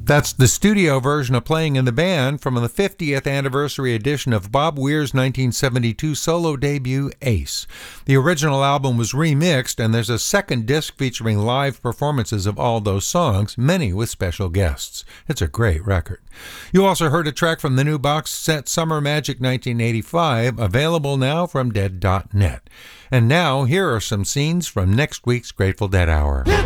That's the studio version of Playing in the Band from the 50th anniversary edition of Bob Weir's 1972 solo debut, Ace. The original album was remixed, and there's a second disc featuring live performances of all those songs, many with special guests. It's a great record. You also heard a track from the new box set Summer Magic 1985, available now from Dead.net. And now, here are some scenes from next week's Grateful Dead Hour.